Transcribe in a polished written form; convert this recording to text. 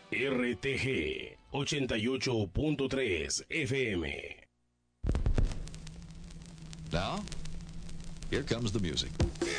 RTG 88.3 FM. Now, here comes the music.